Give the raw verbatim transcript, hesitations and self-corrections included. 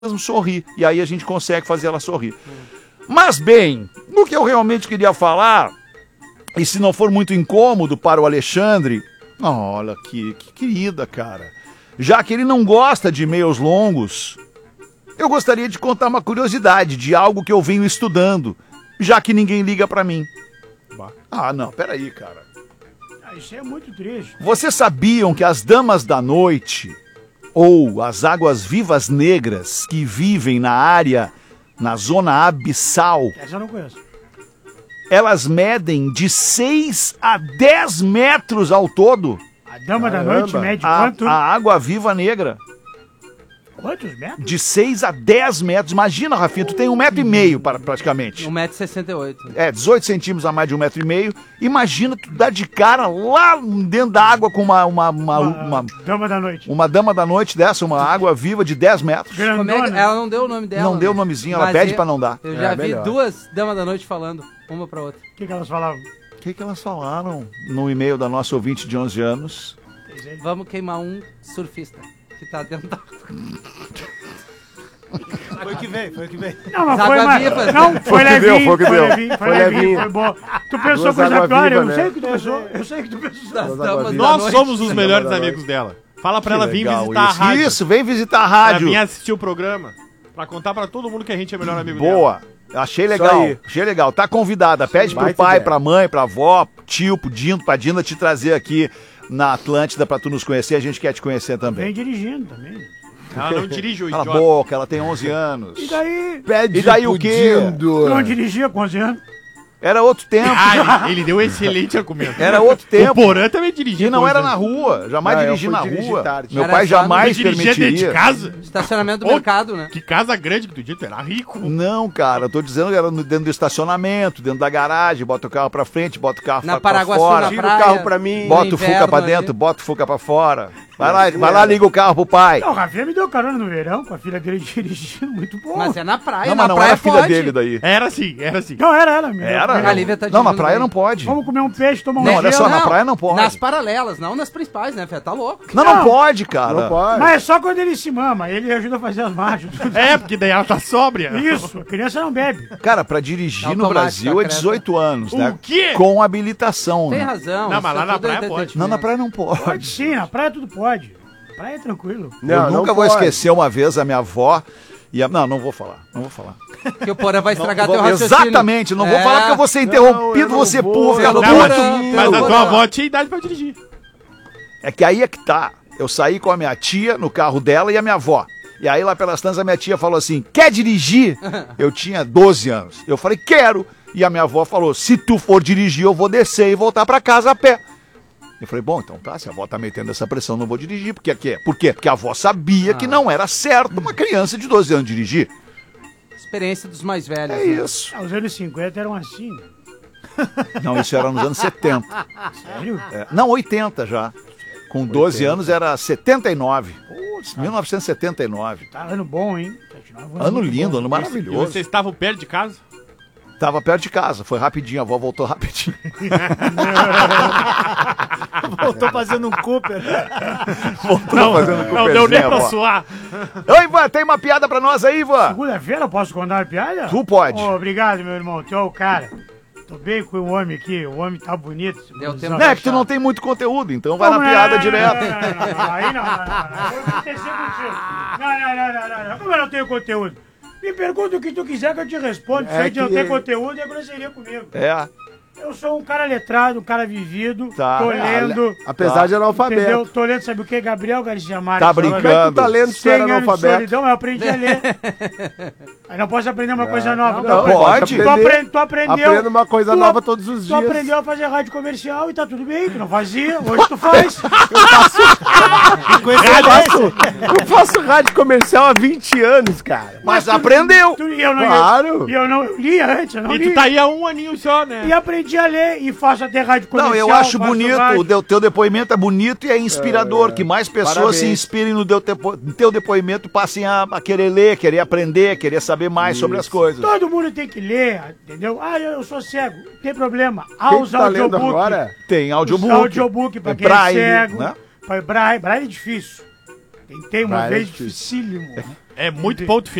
mesmo sorrir. E aí a gente consegue fazer ela sorrir. Mas, bem, o que eu realmente queria falar, e se não for muito incômodo para o Alexandre, olha que, que querida, cara. Já que ele não gosta de e-mails longos, eu gostaria de contar uma curiosidade de algo que eu venho estudando, já que ninguém liga pra mim. Ah, não, peraí, cara. Ah, isso é muito triste. Vocês sabiam que as damas da noite, ou as águas-vivas negras que vivem na área, na zona abissal, Essa eu não conheço. elas medem de seis a dez metros ao todo? A dama Caramba. da noite mede A, quanto? a água-viva negra. Quantos metros? De seis a dez metros. Imagina, Rafinha, tu tem um metro e meio para, praticamente. um metro e sessenta e oito. É, dezoito centímetros a mais de um metro e meio. Imagina tu dar de cara lá dentro da água com uma, uma, uma, uma, Dama da noite. uma dama da noite dessa, uma água viva de dez metros. Como é que- Grandona. ela não deu o nome dela. Não deu o né? nomezinho, ela Mas pede eu- pra não dar. Eu já É, vi melhor. duas damas da noite falando, uma pra outra. O que, que elas falavam? O que, que elas falaram no e-mail da nossa ouvinte de onze anos? Vamos queimar um surfista que tá dentro da... Foi o que veio, foi o que veio. Não, mas As foi mais... água-vivas, Não, né? foi Foi o que deu, levinho, foi o que foi deu. levinho, foi Foi levinho, levinho. foi bom. Tu pensou Duas coisa água pior, eu viva, não sei né? o que tu pensou, eu sei o que tu pensou. das Nós damas da Nós noite. Nós somos os melhores Semana da amigos dela. Fala pra Que ela vir legal visitar a isso. rádio. Isso, vem visitar a Pra rádio. vir assistir o programa. Pra contar pra todo mundo que a gente é melhor amigo dela. Boa. Achei legal, aí. achei legal. Tá convidada. Pede pro Baita pai, ideia. pra mãe, pra avó, tio, pro Dindo, pra Dinda te trazer aqui na Atlântida pra tu nos conhecer. A gente quer te conhecer também. Vem dirigindo também. Ela não dirige o Cala a idiota. boca, ela tem onze anos. E daí? Pede E daí o quê? pudindo. Não dirigia com onze anos? Era outro tempo. Ah, ele, ele deu um excelente argumento. Era outro O tempo. Porã também dirigia. E não coisa. era na rua. Jamais Não, eu dirigi fui na dirigir rua. tarde. Meu Era pai só no- jamais Foi dirigia dentro de permitiria. casa? Estacionamento do Ô, mercado, né? Que casa grande que tu disse, tu era rico. Não, cara, eu tô dizendo que era no- dentro do estacionamento, dentro da garagem, bota o carro pra frente, bota o carro Na pra, pra Paraguaçu, fora. na Tira praia. o carro pra mim. no Bota o inverno Fuca pra ali. dentro, bota o Fuca pra fora. Vai lá, vai lá, liga o carro pro pai. Não, o Rafinha me deu carona no verão, com a filha dele dirigindo, muito bom. Mas é na praia, Não, na mas não praia era filha pode. dele daí. Era assim, era assim. Não, era ela mesmo. Era? A Lívia tá Não, na dirigindo praia bem. não pode. Vamos comer um peixe, tomar um Não, olha gelo. só, na praia não pode. Nas paralelas, não nas principais, né, Fê? Tá louco. Não, não Não. pode, cara. Não pode. Mas é só quando ele se mama, ele ajuda a fazer as marchas. É, porque daí ela tá sóbria. Isso, a criança não bebe. Cara, pra dirigir no Automática, Brasil é credo. dezoito anos, O né? quê? Com habilitação, Tem né? razão. Não, mas isso lá na tudo é praia pode. Não, na praia não Pode pode. sim, na praia tudo pode. Praia é tranquilo. Não, Eu não nunca vou pode. esquecer uma vez a minha avó e a... Não, não vou falar, não vou falar. Que o Porã vai estragar Não teu vou- raciocínio. Exatamente, não vou É. falar porque eu vou ser Não, interrompido, eu não vou ser vou, burro, ficar eu Não, não mas, puto. vou. mas a Eu tua vou- avó tinha idade pra dirigir. É que aí é que tá. Eu saí com a minha tia no carro dela e a minha avó. E aí lá pelas tantas a minha tia falou assim, quer dirigir? Eu tinha doze anos. Eu falei, quero. E a minha avó falou, se tu for dirigir eu vou descer e voltar pra casa a pé. Eu falei, bom, então tá, se a avó tá metendo essa pressão, não vou dirigir. Por quê? Por quê? Porque a avó sabia que não era certo uma criança de doze anos dirigir. Experiência dos mais velhos. É né? isso. Ah, os anos cinquenta eram assim. Não, isso era nos anos setenta. Sério? É, não, oitenta já. Com doze anos era setenta e nove. Putz, mil novecentos e setenta e nove. Tá ano bom, hein? Ano muito lindo, bom. ano E maravilhoso. vocês estavam perto de casa? Tava perto de casa, foi rapidinho, a avó voltou rapidinho. Voltou fazendo um Cooper. Voltou Não, fazendo não cooperzinho, deu nem a pra avó. suar. Ô, Ivan, tem uma piada pra nós aí, Ivan? Segunda-feira eu posso contar uma piada? Tu pode. Ô, obrigado, meu irmão. Tu é o cara. Tô bem com o homem aqui. O homem tá bonito. esse Deu blusão. tempo. Não, é que tu não tem muito conteúdo, então vai Como na não? piada Não, direto. Não, não, não, não. Aí não, não, não, não. Eu vou acontecer contigo. Não, não, não, não, não, não. Como eu não tenho conteúdo? Me pergunta o que tu quiser que eu te respondo. Se É a gente não que- tem conteúdo, é grosseria comigo. É, Eu sou um cara letrado, um cara vivido. Tá. Tô É, lendo. Apesar Tá. de analfabeto. Entendeu? Tô lendo, sabe o que? Gabriel Garcia Marques. Tá Fala, brincando. Como é que tu tá lendo se tu cem era anos de analfabeto? solidão, eu aprendi a ler. Aí não posso aprender uma coisa nova. Não, Tu pode. Tu, apre- tu aprendeu. Aprenda uma coisa tu nova ap- todos os Tu dias. aprendeu a fazer rádio comercial e tá tudo bem. Tu não fazia, hoje tu faz. Eu faço, eu faço rádio comercial há vinte anos, cara. mas aprendeu. Tu, e eu não, Claro. E eu não eu lia antes, eu não E lia. tu tá aí há um aninho só, né? E aprendi a ler e faço até rádio comercial. Não, eu acho faço bonito, rádio. o teu, teu depoimento é bonito e é inspirador, que mais pessoas Parabéns. se inspirem no teu, tepo- no teu depoimento, passem a, a querer ler, querer aprender, querer saber mais sobre as coisas. Todo mundo tem que ler, entendeu? Ah, eu, eu sou cego, não tem problema. Quem Ah, que os tá lendo audiobook. agora? Tem Audiobook. audiobook. Audiobook pra é quem braille, é cego. né? Pra braille, braille é difícil. Tentei uma Braille é vez, difícil. dificílimo. É muito ponto